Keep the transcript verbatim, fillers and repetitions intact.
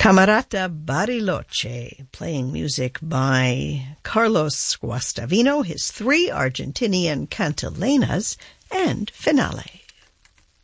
Camerata Bariloche, playing music by Carlos Guastavino, his three Argentinian cantilenas, and Finale.